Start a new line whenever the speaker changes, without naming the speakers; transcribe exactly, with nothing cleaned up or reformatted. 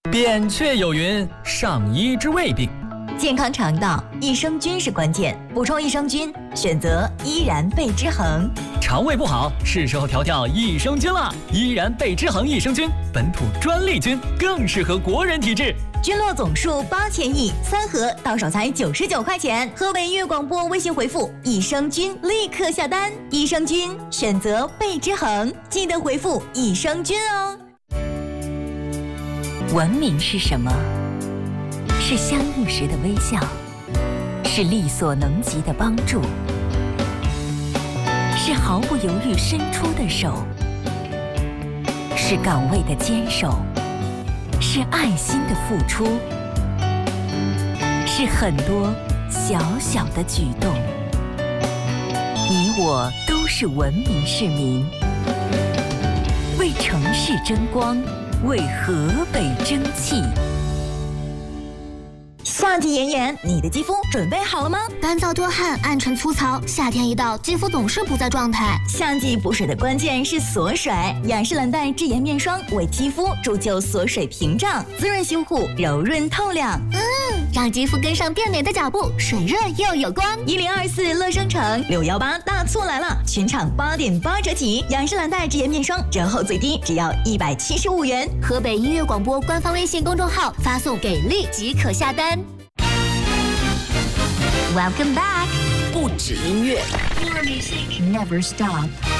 扁鹊有云：上医之未病。
健康肠道，益生菌是关键。补充益生菌，选择依然贝之恒。
肠胃不好，是时候调调益生菌了。依然贝之恒益生菌，本土专利菌，更适合国人体质。
菌落总数八千亿，三盒到手才九十九块钱。河北音乐广播微信回复益生菌，立刻下单。益生菌选择贝之恒，记得回复益生菌哦。
文明是什么？是相遇时的微笑，是力所能及的帮助，是毫不犹豫伸出的手，是岗位的坚守，是爱心的付出，是很多小小的举动。你我都是文明市民，为城市争光，为河北争气。
夏季炎炎，你的肌肤准备好了吗？
干燥多汗，暗沉粗糙，夏天一到，肌肤总是不在状态。
夏季补水的关键是锁水，雅诗兰黛智妍面霜为肌肤铸就锁水屏障，滋润修护，柔润透亮。
嗯，让肌肤跟上变美的脚步，水润又有光。
一零二四乐生城六幺八大促来了，全场八点八折起，雅诗兰黛智妍面霜折后最低只要一百七十五元。
河北音乐广播官方微信公众号发送“给力”即可下单。Welcome back，
不止音乐
More music never stop。